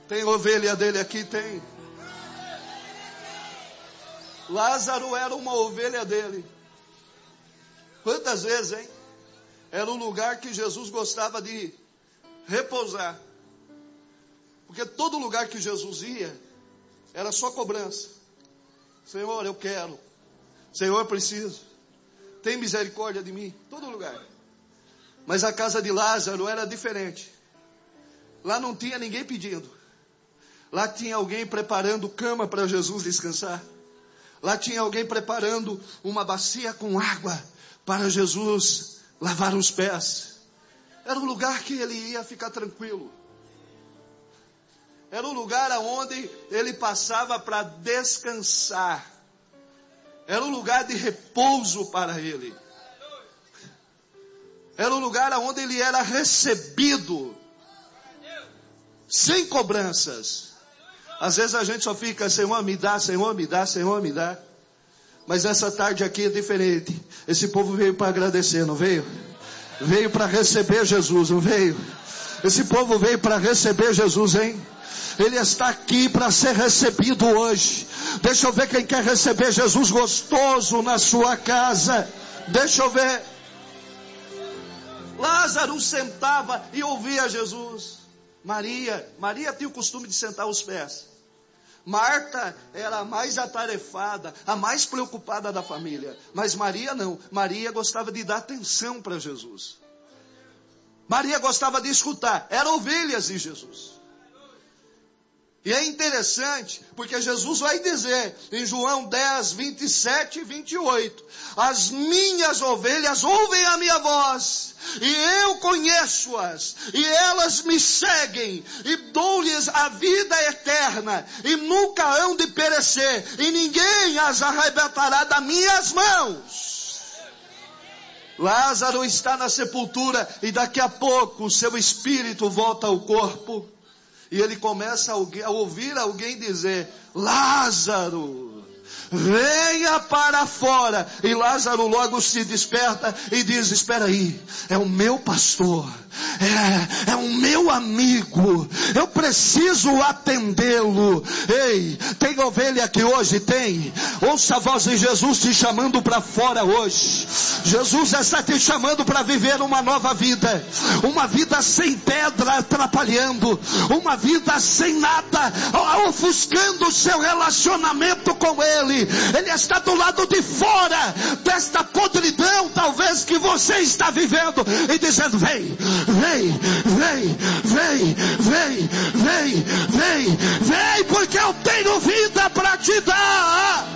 Tem ovelha dele aqui? Tem. Lázaro era uma ovelha dele. Quantas vezes, hein? Era um lugar que Jesus gostava de repousar. Porque todo lugar que Jesus ia, era só cobrança. Senhor, eu quero. Senhor, eu preciso. Tem misericórdia de mim. Todo lugar. Mas a casa de Lázaro era diferente. Lá não tinha ninguém pedindo. Lá tinha alguém preparando cama para Jesus descansar. Lá tinha alguém preparando uma bacia com água para Jesus lavar os pés. Era um lugar que ele ia ficar tranquilo. Era um lugar onde ele passava para descansar. Era um lugar de repouso para ele. Era um lugar onde ele era recebido, sem cobranças. Às vezes a gente só fica, Senhor me dá, Senhor me dá, Senhor me dá. Mas essa tarde aqui é diferente. Esse povo veio para agradecer, não veio? Veio para receber Jesus, não veio? Esse povo veio para receber Jesus, hein? Ele está aqui para ser recebido hoje. Deixa eu ver quem quer receber Jesus gostoso na sua casa. Deixa eu ver. Lázaro sentava e ouvia Jesus. Maria tinha o costume de sentar aos pés. Marta era a mais atarefada, a mais preocupada da família. Mas Maria não. Maria gostava de dar atenção para Jesus. Maria gostava de escutar. Eram ovelhas de Jesus. E é interessante, porque Jesus vai dizer em João 10, 27 e 28. As minhas ovelhas ouvem a minha voz, e eu conheço-as, e elas me seguem, e dou-lhes a vida eterna, e nunca hão de perecer, e ninguém as arrebatará das minhas mãos. Lázaro está na sepultura, e daqui a pouco o seu espírito volta ao corpo. E ele começa a ouvir alguém dizer, Lázaro, venha para fora. E Lázaro logo se desperta e diz, espera aí, é o meu pastor, é o meu amigo, eu preciso atendê-lo. Ei, tem ovelha aqui hoje? Tem. Ouça a voz de Jesus te chamando para fora hoje. Jesus está te chamando para viver uma nova vida, uma vida sem pedra atrapalhando, uma vida sem nada ofuscando o seu relacionamento com Ele. Ele está do lado de fora desta podridão talvez que você está vivendo e dizendo, vem, vem, vem, vem, vem, vem, vem, vem, porque eu tenho vida para te dar.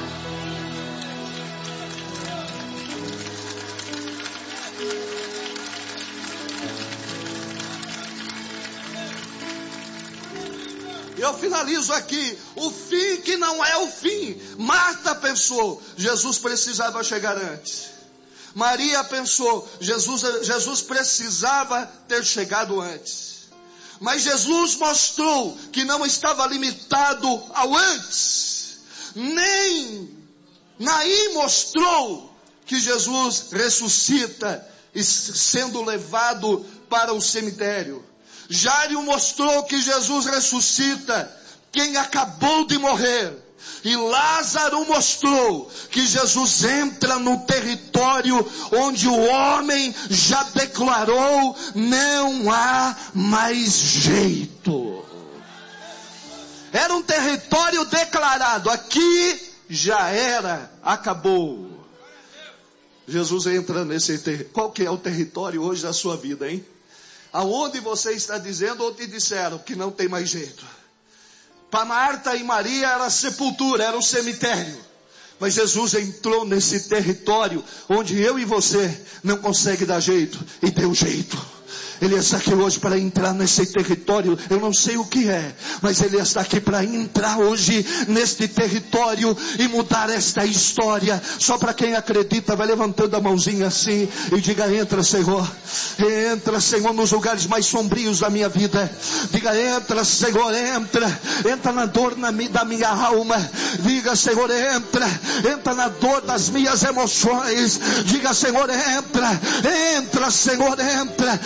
Eu finalizo aqui, o fim que não é o fim. Marta pensou, Jesus precisava chegar antes. Maria pensou, Jesus precisava ter chegado antes. Mas Jesus mostrou que não estava limitado ao antes. Nem Naim mostrou que Jesus ressuscita e sendo levado para o cemitério. Jário mostrou que Jesus ressuscita quem acabou de morrer. E Lázaro mostrou que Jesus entra no território onde o homem já declarou, não há mais jeito. Era um território declarado, aqui já era, acabou. Jesus entra nesse território. Qual que é o território hoje da sua vida, hein? Aonde você está dizendo ou te disseram que não tem mais jeito? Para Marta e Maria era sepultura, era um cemitério. Mas Jesus entrou nesse território onde eu e você não conseguem dar jeito e deu jeito. Ele está aqui hoje para entrar nesse território. Eu não sei o que é, mas Ele está aqui para entrar hoje neste território e mudar esta história. Só para quem acredita, vai levantando a mãozinha assim e diga, entra Senhor. Entra Senhor nos lugares mais sombrios da minha vida. Diga, entra Senhor, entra na dor da minha alma. Diga, Senhor, entra na dor das minhas emoções. Diga, Senhor, entra Senhor, entra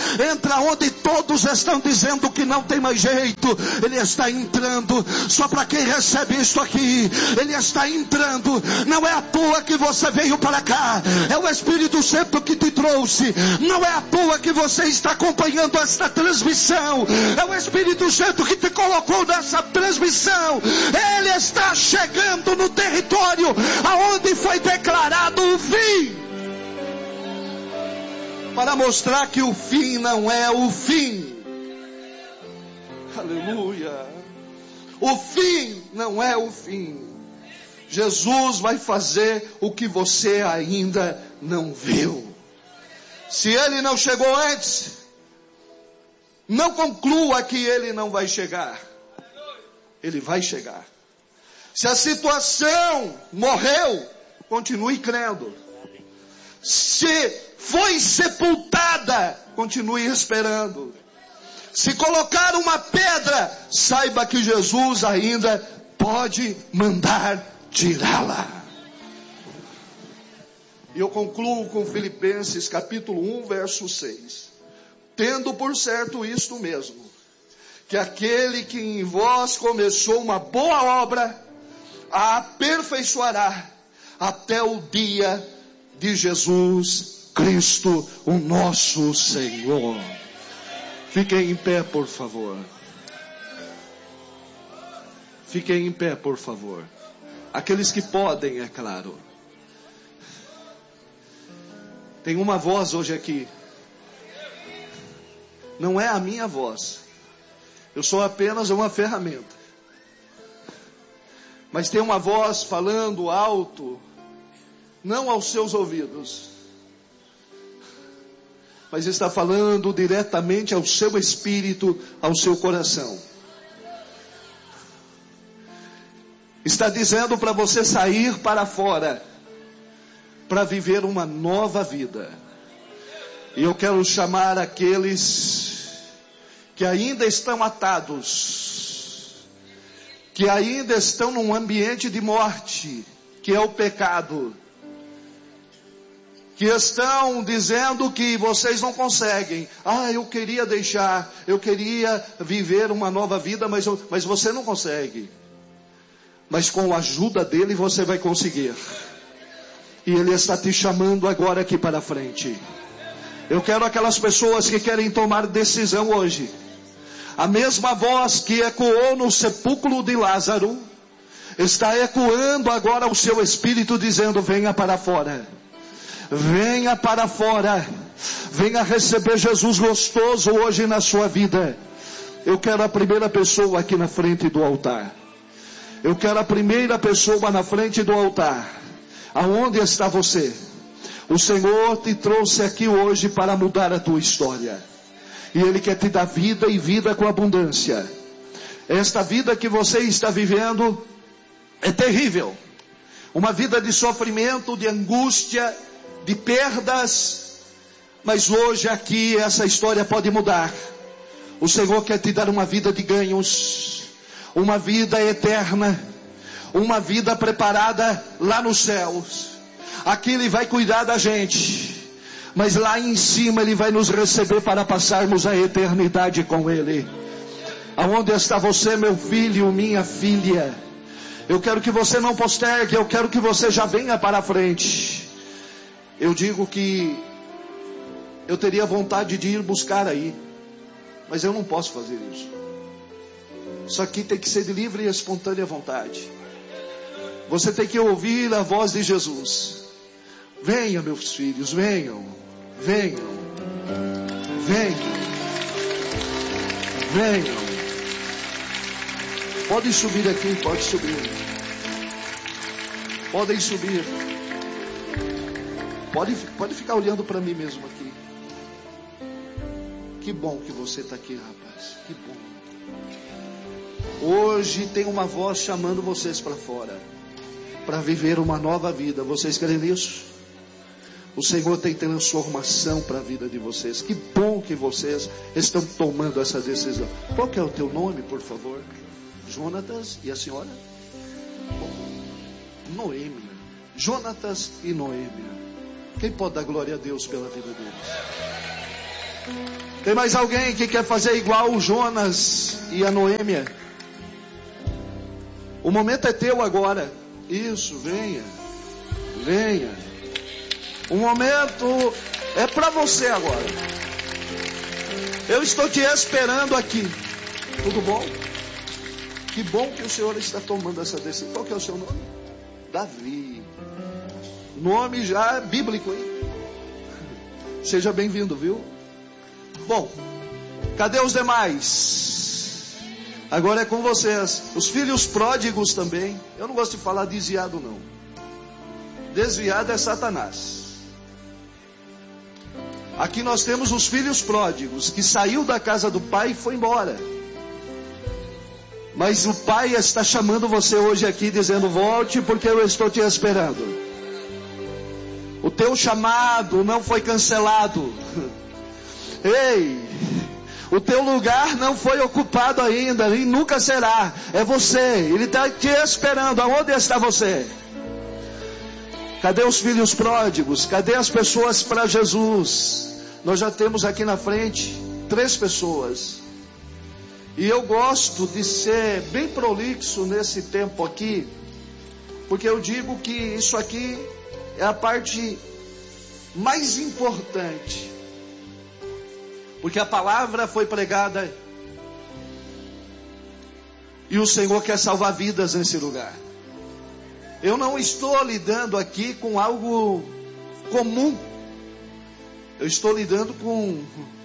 para onde todos estão dizendo que não tem mais jeito, Ele está entrando. Só para quem recebe isso aqui, Ele está entrando. Não é à toa que você veio para cá, é o Espírito Santo que te trouxe. Não é à toa que você está acompanhando esta transmissão, é o Espírito Santo que te colocou nessa transmissão. Ele está chegando no território aonde foi declarado o fim, para mostrar que o fim não é o fim. Aleluia. O fim não é o fim. Jesus vai fazer o que você ainda não viu. Se Ele não chegou antes, não conclua que Ele não vai chegar. Ele vai chegar. Se a situação morreu, continue crendo. Se foi sepultada, continue esperando. Se colocar uma pedra, saiba que Jesus ainda pode mandar tirá-la. E eu concluo com Filipenses capítulo 1, verso 6. Tendo por certo isto mesmo, que aquele que em vós começou uma boa obra, a aperfeiçoará até o dia de Jesus Cristo, o nosso Senhor. Fiquem em pé, por favor. Fiquem em pé, por favor. Aqueles que podem, é claro. Tem uma voz hoje aqui. Não é a minha voz. Eu sou apenas uma ferramenta. Mas tem uma voz falando alto, não aos seus ouvidos, mas está falando diretamente ao seu espírito, ao seu coração. Está dizendo para você sair para fora, para viver uma nova vida. E eu quero chamar aqueles que ainda estão atados, que ainda estão num ambiente de morte, que é o pecado, que estão dizendo que vocês não conseguem. Eu queria deixar, eu queria viver uma nova vida, mas você não consegue. Mas com a ajuda dele você vai conseguir. E Ele está te chamando agora aqui para frente. Eu quero aquelas pessoas que querem tomar decisão hoje. A mesma voz que ecoou no sepulcro de Lázaro, está ecoando agora o seu espírito dizendo: venha para fora. Venha para fora. Venha receber Jesus gostoso hoje na sua vida. Eu quero a primeira pessoa aqui na frente do altar. Eu quero a primeira pessoa na frente do altar. Aonde está você? O Senhor te trouxe aqui hoje para mudar a tua história. E Ele quer te dar vida e vida com abundância. Esta vida que você está vivendo é terrível. Uma vida de sofrimento, de angústia, de perdas. Mas hoje aqui essa história pode mudar. O Senhor quer te dar uma vida de ganhos, uma vida eterna, uma vida preparada lá nos céus. Aqui Ele vai cuidar da gente, mas lá em cima Ele vai nos receber para passarmos a eternidade com Ele. Aonde está você, meu filho, minha filha? Eu quero que você não postergue, eu quero que você já venha para a frente. Eu digo que eu teria vontade de ir buscar aí, mas eu não posso fazer isso. Isso aqui tem que ser de livre e espontânea vontade. Você tem que ouvir a voz de Jesus. Venham, meus filhos, venham, venham, venham, venham. Podem subir aqui, pode subir. Podem subir. Pode ficar olhando para mim mesmo aqui. Que bom que você está aqui, rapaz. Que bom. Hoje tem uma voz chamando vocês para fora, para viver uma nova vida. Vocês querem isso? O Senhor tem transformação para a vida de vocês. Que bom que vocês estão tomando essa decisão. Qual que é o teu nome, por favor? Jonatas e a senhora? Noêmia. Jonatas e Noêmia. Quem pode dar glória a Deus pela vida deles? Tem mais alguém que quer fazer igual o Jonas e a Noêmia? O momento é teu agora. Isso, venha. Venha. O momento é para você agora. Eu estou te esperando aqui. Tudo bom? Que bom que o Senhor está tomando essa decisão. Qual que é o seu nome? Davi. Nome já bíblico, hein? Seja bem-vindo, viu? Bom, cadê os demais? Agora é com vocês. Os filhos pródigos também. Eu não gosto de falar desviado, não. Desviado é Satanás. Aqui nós temos os filhos pródigos, que saiu da casa do pai e foi embora. Mas o pai está chamando você hoje aqui, dizendo: volte, porque eu estou te esperando. O teu chamado não foi cancelado. Ei, o teu lugar não foi ocupado ainda e nunca será. É você, ele está te esperando. Aonde está você? Cadê os filhos pródigos? Cadê as pessoas para Jesus? Nós já temos aqui na frente 3 pessoas. E eu gosto de ser bem prolixo nesse tempo aqui, porque eu digo que isso aqui é a parte mais importante. Porque a palavra foi pregada e o Senhor quer salvar vidas nesse lugar. Eu não estou lidando aqui com algo comum. Eu estou lidando com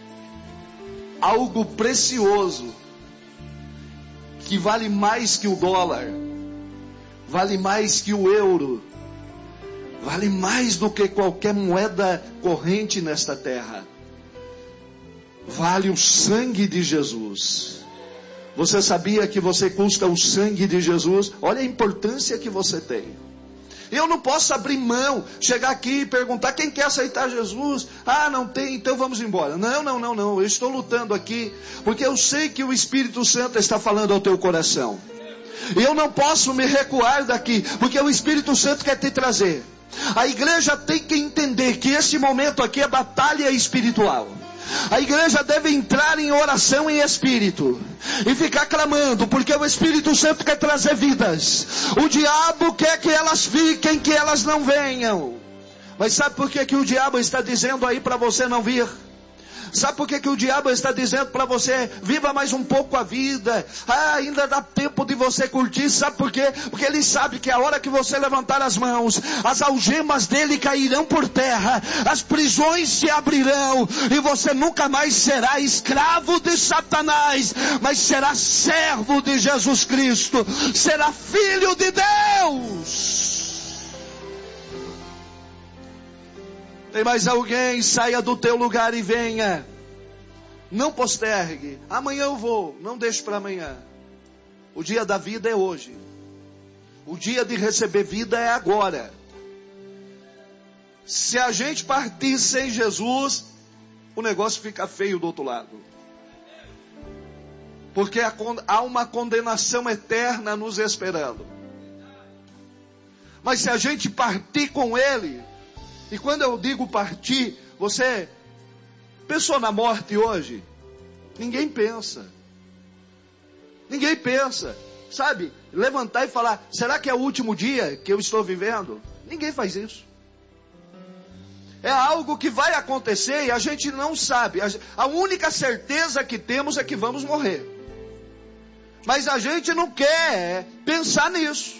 algo precioso, que vale mais que o dólar, vale mais que o euro, vale mais do que qualquer moeda corrente nesta terra. Vale o sangue de Jesus. Você sabia que você custa o sangue de Jesus? Olha a importância que você tem. Eu não posso abrir mão, chegar aqui e perguntar: quem quer aceitar Jesus? Ah, não tem, então vamos embora. Não, eu estou lutando aqui, porque eu sei que o Espírito Santo está falando ao teu coração. Eu não posso me recuar daqui, porque o Espírito Santo quer te trazer. A igreja tem que entender que esse momento aqui é batalha espiritual. A igreja deve entrar em oração em espírito e ficar clamando, porque o Espírito Santo quer trazer vidas. O diabo quer que elas fiquem, que elas não venham. Mas sabe por que o diabo está dizendo aí para você não vir? Sabe por que o diabo está dizendo para você: viva mais um pouco a vida, ainda dá tempo de você curtir? Sabe por quê? Porque ele sabe que a hora que você levantar as mãos, as algemas dele cairão por terra, as prisões se abrirão, e você nunca mais será escravo de Satanás, mas será servo de Jesus Cristo, será filho de Deus. Tem mais alguém? Saia do teu lugar e venha. Não postergue. Amanhã eu vou. Não deixe para amanhã. O dia da vida é hoje. O dia de receber vida é agora. Se a gente partir sem Jesus, o negócio fica feio do outro lado. Porque há uma condenação eterna nos esperando. Mas se a gente partir com Ele... E quando eu digo partir, você pensou na morte hoje? Ninguém pensa. Ninguém pensa. Sabe? Levantar e falar: será que é o último dia que eu estou vivendo? Ninguém faz isso. É algo que vai acontecer e a gente não sabe. A única certeza que temos é que vamos morrer. Mas a gente não quer pensar nisso.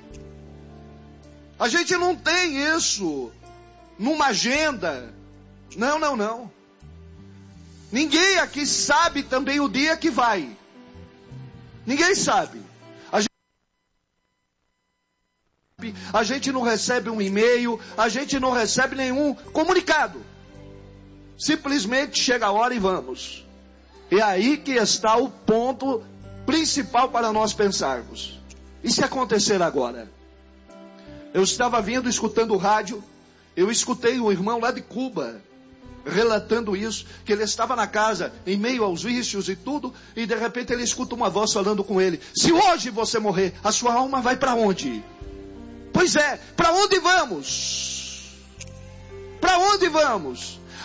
A gente não tem isso numa agenda. Não. Ninguém aqui sabe também o dia que vai. Ninguém sabe. A gente não recebe um e-mail, a gente não recebe nenhum comunicado. Simplesmente chega a hora e vamos. É aí que está o ponto principal para nós pensarmos. E se acontecer agora? Eu estava vindo, escutando o rádio. Eu escutei um irmão lá de Cuba relatando isso, que ele estava na casa, em meio aos vícios e tudo, e de repente ele escuta uma voz falando com ele: se hoje você morrer, a sua alma vai para onde? Pois é, para onde vamos? Para onde vamos?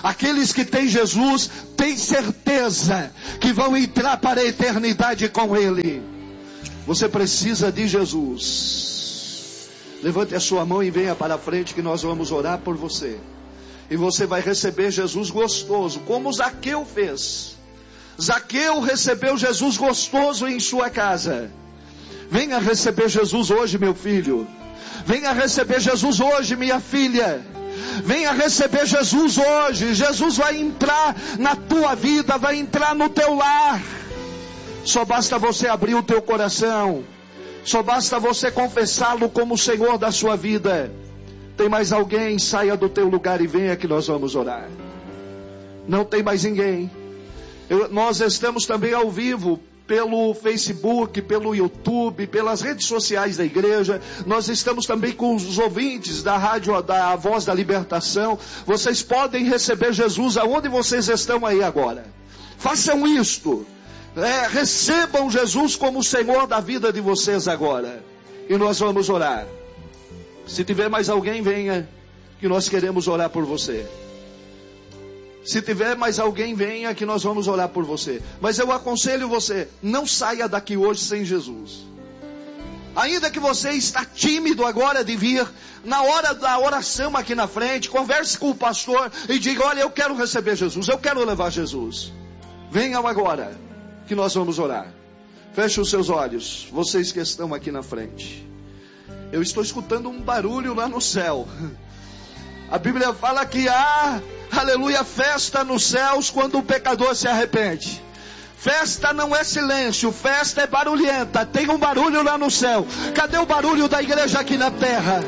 Aqueles que têm Jesus, têm certeza que vão entrar para a eternidade com Ele. Você precisa de Jesus. Levante a sua mão e venha para a frente que nós vamos orar por você. E você vai receber Jesus gostoso, como Zaqueu fez. Zaqueu recebeu Jesus gostoso em sua casa. Venha receber Jesus hoje, meu filho. Venha receber Jesus hoje, minha filha. Venha receber Jesus hoje. Jesus vai entrar na tua vida, vai entrar no teu lar. Só basta você abrir o teu coração. Só basta você confessá-lo como o Senhor da sua vida. Tem mais alguém? Saia do teu lugar e venha que nós vamos orar. Não tem mais ninguém. Nós estamos também ao vivo pelo Facebook, pelo YouTube, pelas redes sociais da igreja. Nós estamos também com os ouvintes da rádio da Voz da Libertação. Vocês podem receber Jesus aonde vocês estão aí agora. Façam isto. Recebam Jesus como o Senhor da vida de vocês agora. E nós vamos orar. Se tiver mais alguém, venha, que nós queremos orar por você. Se tiver mais alguém, venha, que nós vamos orar por você. Mas eu aconselho você, não saia daqui hoje sem Jesus. Ainda que você está tímido agora de vir, na hora da oração aqui na frente, converse com o pastor e diga: olha, eu quero receber Jesus, eu quero levar Jesus. Venham agora, que nós vamos orar. Feche os seus olhos, vocês que estão aqui na frente. Eu estou escutando um barulho lá no céu. A Bíblia fala que há, aleluia, festa nos céus quando o pecador se arrepende. Festa não é silêncio, festa é barulhenta. Tem um barulho lá no céu. Cadê o barulho da igreja aqui na terra?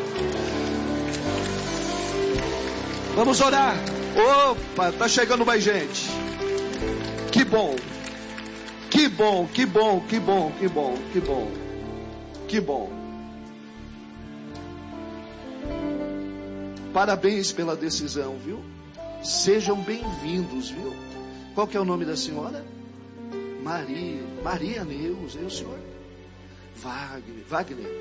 Vamos orar. Opa, está chegando mais gente. Que bom. Que bom, que bom, que bom, que bom, que bom. Que bom. Parabéns pela decisão, viu? Sejam bem-vindos, viu? Qual que é o nome da senhora? Maria Neus, o senhor? Wagner.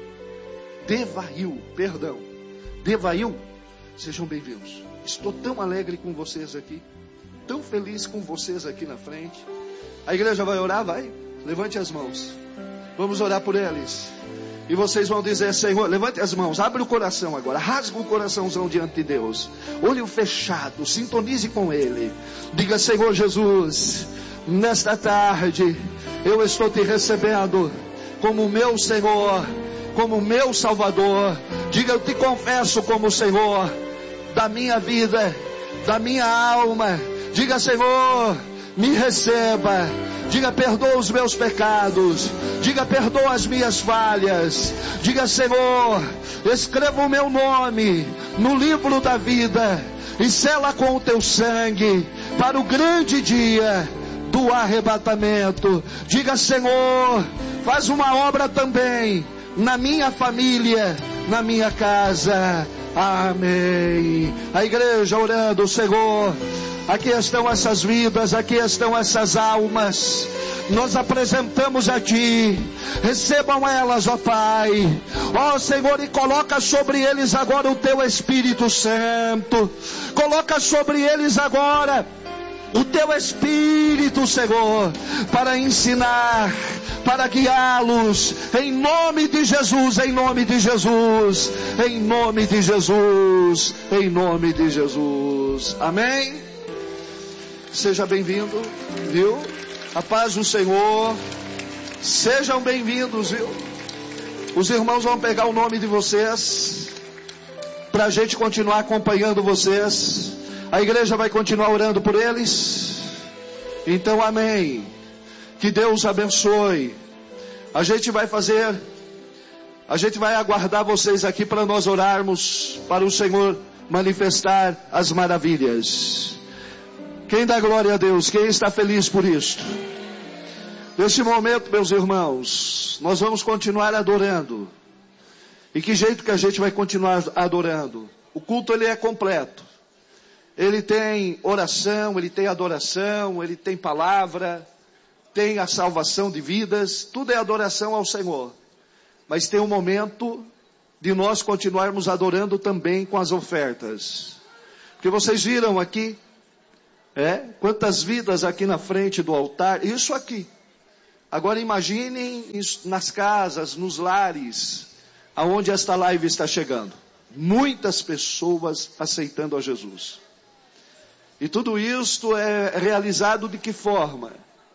Devail. Sejam bem-vindos. Estou tão alegre com vocês aqui. Tão feliz com vocês aqui na frente. A igreja vai orar? Vai. Levante as mãos. Vamos orar por eles. E vocês vão dizer: Senhor, levante as mãos, abre o coração agora, rasga o coraçãozão diante de Deus, olho fechado, sintonize com Ele. Diga: Senhor Jesus, nesta tarde eu estou te recebendo como meu Senhor, como meu Salvador. Diga: eu te confesso como Senhor da minha vida, da minha alma. Diga: Senhor, me receba. Diga: perdoa os meus pecados. Diga: perdoa as minhas falhas. Diga: Senhor, escreva o meu nome no livro da vida e sela com o teu sangue para o grande dia do arrebatamento. Diga: Senhor, faz uma obra também na minha família, na minha casa. Amém. A igreja orando: Senhor, aqui estão essas vidas, aqui estão essas almas. Nós apresentamos a Ti. Recebam elas, ó Pai. Ó Senhor, e coloca sobre eles agora o Teu Espírito Santo. Coloca sobre eles agora o Teu Espírito, Senhor, para ensinar, para guiá-los, em nome de Jesus, em nome de Jesus, em nome de Jesus, em nome de Jesus. Amém? Seja bem-vindo, viu? A paz do Senhor. Sejam bem-vindos, viu? Os irmãos vão pegar o nome de vocês, para a gente continuar acompanhando vocês. A igreja vai continuar orando por eles. Então, amém. Que Deus abençoe. A gente vai aguardar vocês aqui para nós orarmos, para o Senhor manifestar as maravilhas. Quem dá glória a Deus? Quem está feliz por isto? Neste momento, meus irmãos, nós vamos continuar adorando. E que jeito que a gente vai continuar adorando? O culto, ele é completo. Ele tem oração, ele tem adoração, ele tem palavra, tem a salvação de vidas, tudo é adoração ao Senhor. Mas tem um momento de nós continuarmos adorando também com as ofertas. Porque vocês viram aqui, Quantas vidas aqui na frente do altar, isso aqui. Agora imaginem nas casas, nos lares, aonde esta live está chegando. Muitas pessoas aceitando a Jesus. E tudo isto é realizado de que forma?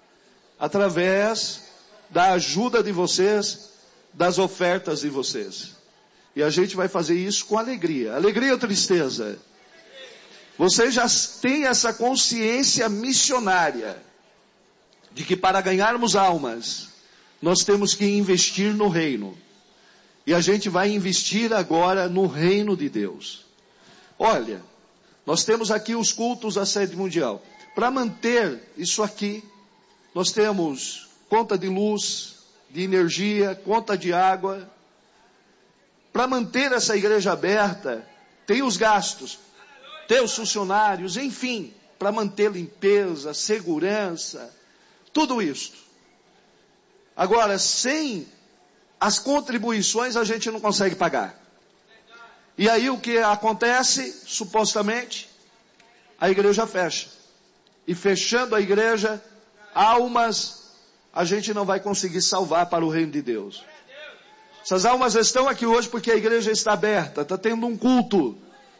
Através da ajuda de vocês, das ofertas de vocês. E a gente vai fazer isso com alegria. Alegria ou tristeza? Vocês já têm essa consciência missionária de que para ganharmos almas, nós temos que investir no reino. E a gente vai investir agora no reino de Deus. Olha, nós temos aqui os cultos da sede mundial. Para manter isso aqui, nós temos conta de luz, de energia, conta de água. Para manter essa igreja aberta, tem os gastos, tem os funcionários, enfim, para manter limpeza, segurança, tudo isso. Agora, sem as contribuições a gente não consegue pagar. E aí o que acontece, supostamente, a igreja fecha. E fechando a igreja, almas a gente não vai conseguir salvar para o reino de Deus. Essas almas estão aqui hoje porque a igreja está aberta, está tendo um culto.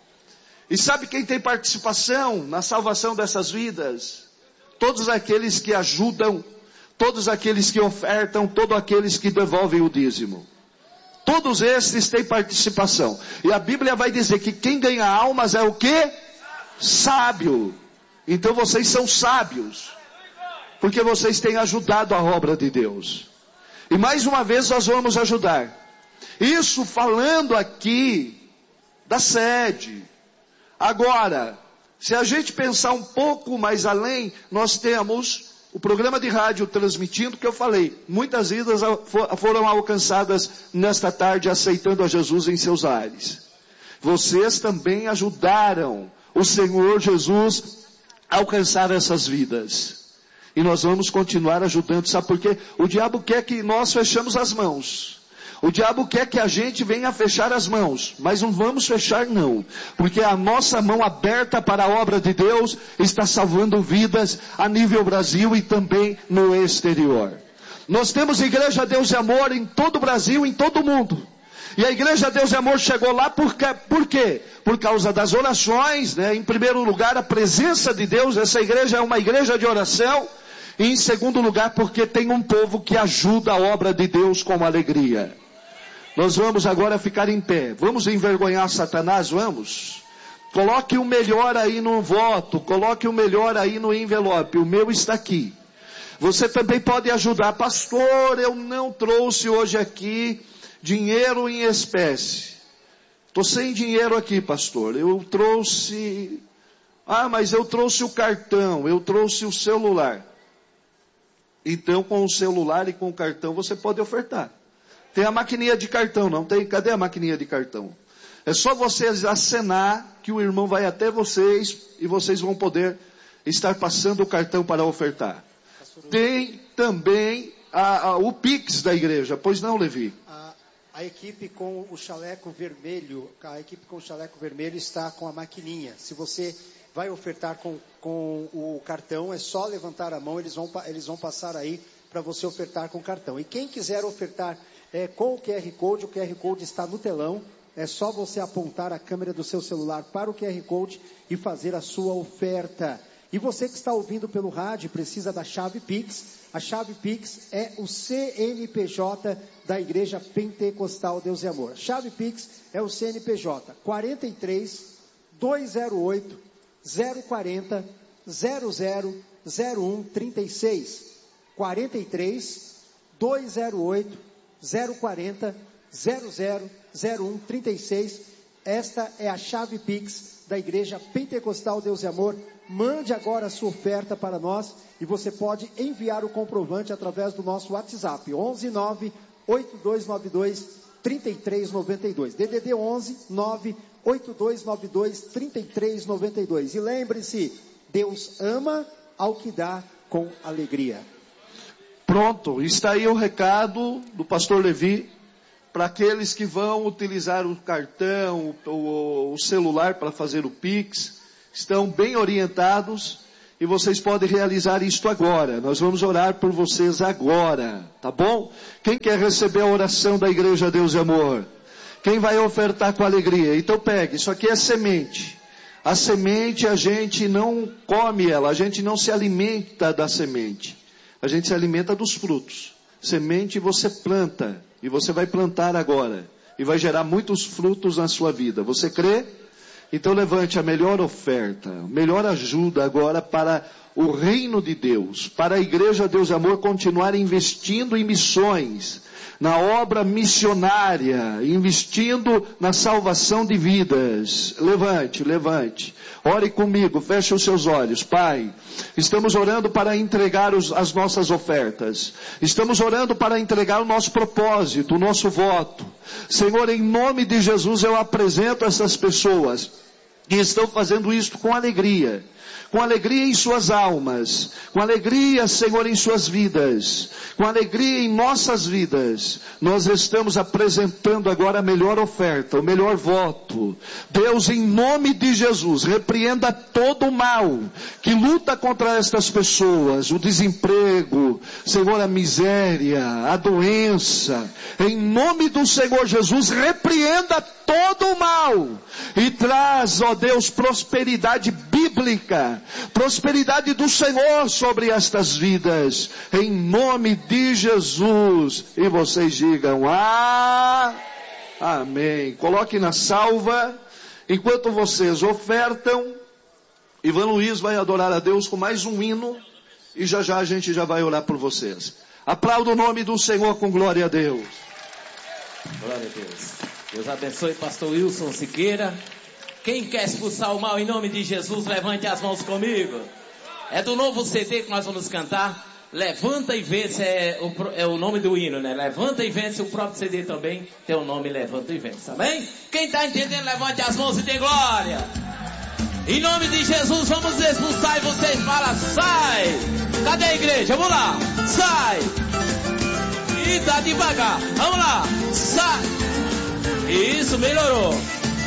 E sabe quem tem participação na salvação dessas vidas? Todos aqueles que ajudam, todos aqueles que ofertam, todos aqueles que devolvem o dízimo. Todos estes têm participação. E a Bíblia vai dizer que quem ganha almas é o quê? Sábio. Então vocês são sábios. Porque vocês têm ajudado a obra de Deus. E mais uma vez nós vamos ajudar. Isso falando aqui da sede. Agora, se a gente pensar um pouco mais além, nós temos o programa de rádio transmitindo, que eu falei, muitas vidas foram alcançadas nesta tarde, aceitando a Jesus em seus lares. Vocês também ajudaram o Senhor Jesus a alcançar essas vidas. E nós vamos continuar ajudando, sabe por quê? O diabo quer que nós fechemos as mãos. O diabo quer que a gente venha fechar as mãos, mas não vamos fechar não, porque a nossa mão aberta para a obra de Deus está salvando vidas a nível Brasil e também no exterior. Nós temos Igreja Deus e Amor em todo o Brasil, em todo o mundo. E a Igreja Deus e Amor chegou lá por quê? Por causa das orações, em primeiro lugar a presença de Deus, essa igreja é uma igreja de oração, e em segundo lugar porque tem um povo que ajuda a obra de Deus com alegria. Nós vamos agora ficar em pé. Vamos envergonhar Satanás? Vamos? Coloque o melhor aí no voto. Coloque o melhor aí no envelope. O meu está aqui. Você também pode ajudar. Pastor, eu não trouxe hoje aqui dinheiro em espécie. Estou sem dinheiro aqui, pastor. Eu trouxe... mas eu trouxe o cartão. Eu trouxe o celular. Então, com o celular e com o cartão, você pode ofertar. Tem a maquininha de cartão, não tem? Cadê a maquininha de cartão? É só vocês acenar que o irmão vai até vocês e vocês vão poder estar passando o cartão para ofertar. Tem também o Pix da igreja, pois não, Levi? A equipe com o chaleco vermelho, está com a maquininha. Se você vai ofertar com o cartão, é só levantar a mão, eles vão passar aí para você ofertar com o cartão. E quem quiser ofertar com o QR Code está no telão, é só você apontar a câmera do seu celular para o QR Code e fazer a sua oferta. E você que está ouvindo pelo rádio precisa da chave Pix. A chave Pix é o CNPJ da Igreja Pentecostal Deus e Amor. Chave Pix é o CNPJ 43 208 040 0001 36 43 208 040 0001 36. Esta é a chave Pix da Igreja Pentecostal Deus e Amor. Mande agora a sua oferta para nós e você pode enviar o comprovante através do nosso WhatsApp 11 9 8292 3392. DDD 11 9 8292 3392. E lembre-se, Deus ama ao que dá com alegria. Pronto, está aí o recado do pastor Levi, para aqueles que vão utilizar o cartão, o celular para fazer o Pix, estão bem orientados, e vocês podem realizar isto agora. Nós vamos orar por vocês agora, tá bom? Quem quer receber a oração da Igreja Deus e Amor? Quem vai ofertar com alegria? Então pegue, isso aqui é semente. A semente a gente não come ela, a gente não se alimenta da semente. A gente se alimenta dos frutos. Semente você planta, e você vai plantar agora. E vai gerar muitos frutos na sua vida. Você crê? Então levante a melhor oferta, a melhor ajuda agora para o reino de Deus, para a Igreja Deus e Amor continuar investindo em missões, na obra missionária, investindo na salvação de vidas. Levante, levante. Ore comigo, feche os seus olhos. Pai, estamos orando para entregar as nossas ofertas. Estamos orando para entregar o nosso propósito, o nosso voto. Senhor, em nome de Jesus eu apresento essas pessoas que estão fazendo isto com alegria em suas almas, com alegria, Senhor, em suas vidas, com alegria em nossas vidas. Nós estamos apresentando agora a melhor oferta, o melhor voto. Deus, em nome de Jesus, repreenda todo o mal que luta contra estas pessoas, o desemprego, Senhor, a miséria, a doença. Em nome do Senhor Jesus, repreenda todo o mal e traz, ó Deus, prosperidade bíblica, prosperidade do Senhor sobre estas vidas, em nome de Jesus. E vocês digam, amém. Coloque na salva, enquanto vocês ofertam, Ivan Luiz vai adorar a Deus com mais um hino, e já já a gente já vai orar por vocês. Aplauda o nome do Senhor com glória a Deus. Glória a Deus. Deus abençoe pastor Wilson Siqueira. Quem quer expulsar o mal em nome de Jesus, levante as mãos comigo. É do novo CD que nós vamos cantar. Levanta e vence, é o nome do hino, né? Levanta e vence, o próprio CD também tem o nome Levanta e Vence, amém? Quem está entendendo, levante as mãos e dê glória. Em nome de Jesus, vamos expulsar e vocês falam, sai! Cadê a igreja? Vamos lá, sai! E tá devagar, vamos lá, sai! Isso, melhorou.